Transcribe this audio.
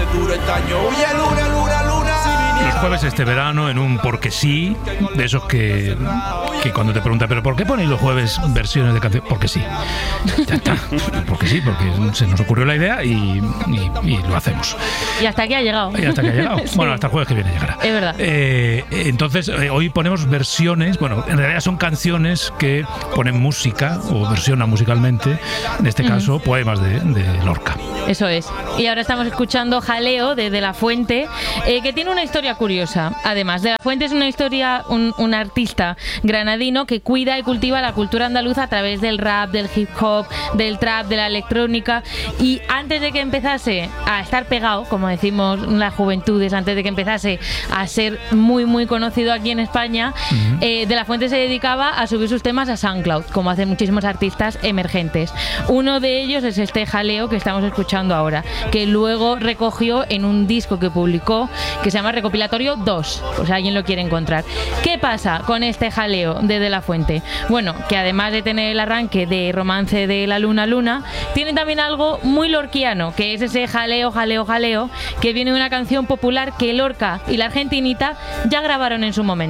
duro el daño. Huye luna, luna, luna. Los jueves este verano en un porque sí, de esos que cuando te preguntan, ¿pero por qué ponéis los jueves versiones de canciones? Porque sí. Ya está. Porque sí, porque se nos ocurrió la idea y lo hacemos. Y hasta aquí ha llegado. Sí. Bueno, hasta el jueves que viene llegará. Es verdad. Entonces, hoy ponemos versiones, bueno, en realidad son canciones que ponen música o versionan musicalmente, en este caso, poemas de Lorca. Eso es. Y ahora estamos escuchando Jaleo de La Fuente, que tiene una historia curiosa. Además, De La Fuente es una historia, un artista granadino que cuida y cultiva la cultura andaluza a través del rap, del hip hop, del trap, de la electrónica. Y antes de que empezase a estar pegado, como decimos las juventudes, antes de que empezase a ser muy, muy conocido aquí en España, De La Fuente se dedicaba a subir sus temas a SoundCloud, como hacen muchísimos artistas emergentes. Uno de ellos es este Jaleo que estamos escuchando ahora, que luego recogió en un disco que publicó que se llama Recopilatorio 2, pues si alguien lo quiere encontrar. ¿Qué pasa con este Jaleo de La Fuente? Bueno, que además de tener el arranque de Romance de la Luna Luna, tiene también algo muy lorquiano, que es ese jaleo, jaleo, jaleo, que viene de una canción popular que Lorca y la Argentinita ya grabaron en su momento.